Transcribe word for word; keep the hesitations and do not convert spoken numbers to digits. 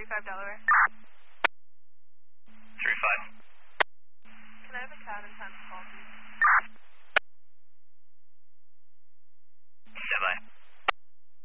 three five Delaware. three five. Can I have a cabin time to call, please?